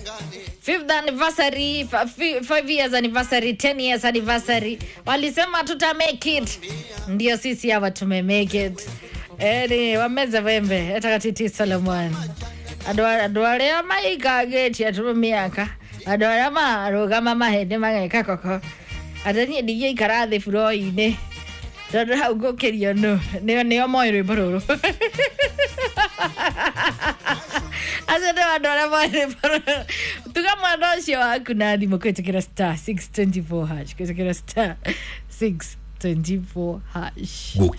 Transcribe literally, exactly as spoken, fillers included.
fifth anniversary, five years anniversary, ten years anniversary. Walisema tuta make it. Ndio sisi hawa tume make it. Eri wameza wembe etakatiti Solomon. Adwa adwa leo maika geti ya tumiaka. Adwa lama rogama mahede mangeka koko. Adani D J Karathi Froine. Tondu hau gukirio no nio nio moiru bororo. Asante wadora moiru bororo. Tukama ndocio waku na thimo kwetukira star six twenty-four hash kwetukira star six twenty-four hash.